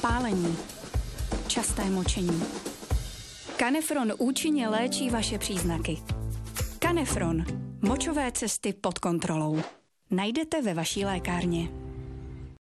pálení, časté močení. Canefron účinně léčí vaše příznaky. Canefron. Močové cesty pod kontrolou. Najdete ve vaší lékárně.